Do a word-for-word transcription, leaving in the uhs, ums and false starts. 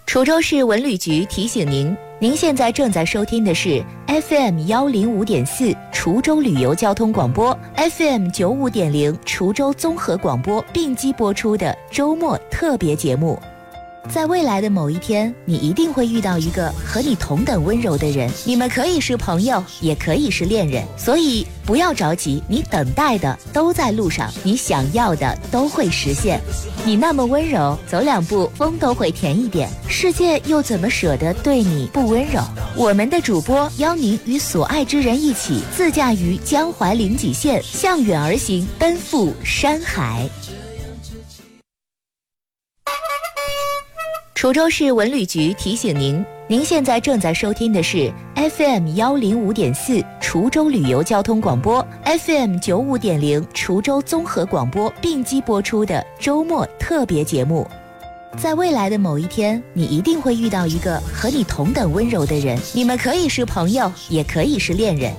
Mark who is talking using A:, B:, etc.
A: 滁州市文旅局提醒您，您现在正在收听的是 F M 一零五点四 滁州旅游交通广播 ，F M 九五点零 滁州综合广播并机播出的周末特别节目。在未来的某一天，你一定会遇到一个和你同等温柔的人，你们可以是朋友，也可以是恋人，所以不要着急，你等待的都在路上，你想要的都会实现。你那么温柔，走两步风都会甜一点，世界又怎么舍得对你不温柔？我们的主播邀您与所爱之人一起自驾于江淮临济县，向远而行，奔赴山海。滁州市文旅局提醒您，您现在正在收听的是 F M 一零五点四 滁州旅游交通广播 ，F M 九五点零 滁州综合广播并机播出的周末特别节目。在未来的某一天，你一定会遇到一个和你同等温柔的人，你们可以是朋友，也可以是恋人，